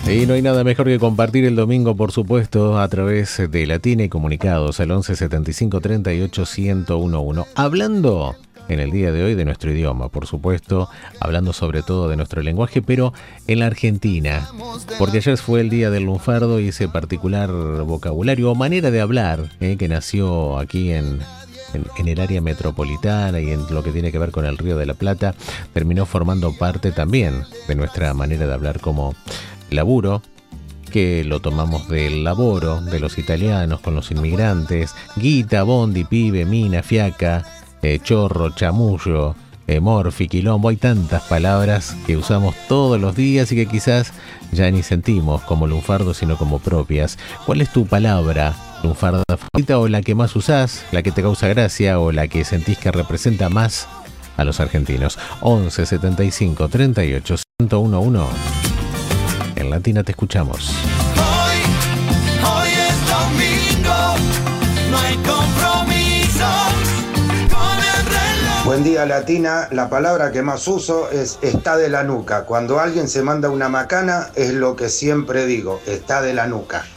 Y no hay nada mejor que compartir el domingo, por supuesto, a través de Latina y comunicados al 11 75 38 1011. Hablando en el día de hoy de nuestro idioma, por supuesto, hablando sobre todo de nuestro lenguaje, pero en la Argentina, porque ayer fue el día del lunfardo y ese particular vocabulario o manera de hablar que nació aquí en el área metropolitana y en lo que tiene que ver con el Río de la Plata, terminó formando parte también de nuestra manera de hablar como laburo, que lo tomamos del laboro de los italianos con los inmigrantes, guita, bondi, pibe, mina, fiaca, chorro, chamullo, morfi, quilombo. Hay tantas palabras que usamos todos los días y que quizás ya ni sentimos como lunfardo, sino como propias. ¿Cuál es tu palabra lunfarda favorita, o la que más usás, la que te causa gracia, o la que sentís que representa más a los argentinos? 11 75 38 1011. En Latina te escuchamos. Hoy es domingo, no hay compromisos con el reloj. Buen día, Latina. La palabra que más uso es está de la nuca. Cuando alguien se manda una macana, es lo que siempre digo, está de la nuca.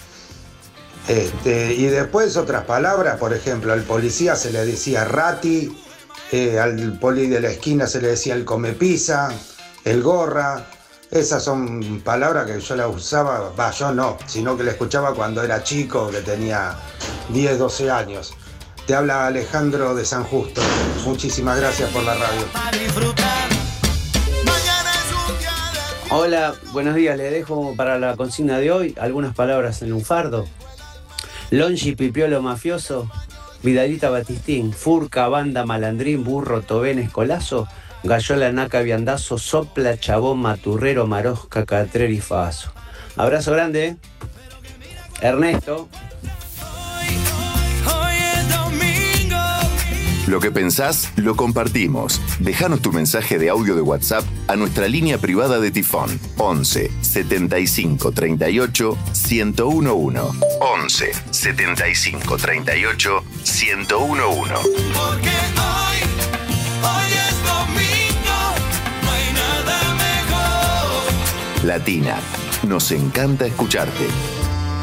Y después otras palabras, por ejemplo, al policía se le decía rati, al poli de la esquina se le decía el come pizza, el gorra. Esas son palabras que yo las usaba, yo no, sino que las escuchaba cuando era chico, que tenía 10, 12 años. Te habla Alejandro de San Justo. Muchísimas gracias por la radio. Hola, buenos días. Le dejo para la consigna de hoy algunas palabras en lunfardo. Longi, pipiolo, mafioso, Vidalita, Batistín, furca, banda, malandrín, burro, tobén, escolazo, gallola, naca, viandazo, sopla, chabón, maturrero, marosca, catrer y faso. Abrazo grande, Ernesto. Lo que pensás, lo compartimos. Déjanos tu mensaje de audio de WhatsApp a nuestra línea privada de Tifón. 11 75 38 1011. 11 75 38 1011. Porque hoy es domingo, no hay nada mejor. Latina, nos encanta escucharte.